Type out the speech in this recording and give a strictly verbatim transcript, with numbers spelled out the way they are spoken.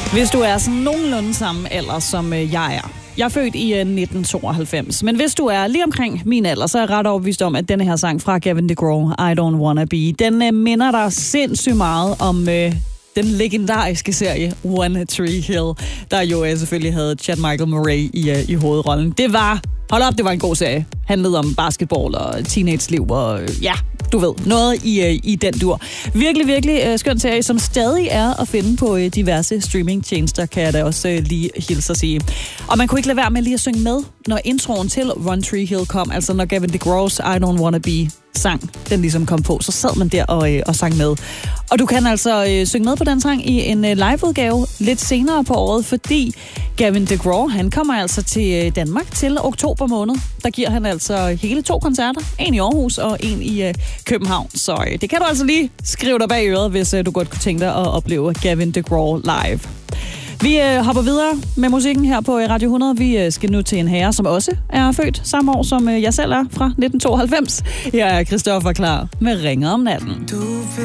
Hvis du er sådan nogenlunde samme alder, som øh, jeg er. Jeg er født i øh, nitten tooghalvfems, men hvis du er lige omkring min alder, så er jeg ret overbevist om, at denne her sang fra Gavin DeGraw, I Don't Wanna Be, den øh, minder dig sindssygt meget om øh, den legendariske serie One Tree Hill, der jo øh, selvfølgelig havde Chad Michael Murray i, øh, i hovedrollen. Det var, hold op, det var en god serie. Handlede om basketball og teenage-liv og øh, ja... Du ved, noget i, øh, i den dur. Virkelig, virkelig øh, skøn serie, som stadig er at finde på øh, diverse streamingtjenester, kan jeg da også øh, lige hilse at sige. Og man kunne ikke lade være med lige at synge med, når introen til One Tree Hill kom, altså når Gavin DeGraw's I Don't Wanna Be sang, den ligesom kom på, så sad man der og, øh, og sang med. Og du kan altså øh, synge med på den sang i en øh, liveudgave lidt senere på året, fordi Gavin DeGraw, han kommer altså til øh, Danmark til oktober måned. Der giver han altså hele to koncerter, en i Aarhus og en i øh, København. Så øh, det kan du altså lige skrive dig bag øret, hvis øh, du godt kunne tænke dig at opleve Gavin DeGraw live. Vi øh, hopper videre med musikken her på øh, Radio hundrede. Vi øh, skal nu til en herre, som også er født samme år, som øh, jeg selv er, fra nitten tooghalvfems. Her er Christoffer klar med Ringer om natten. Du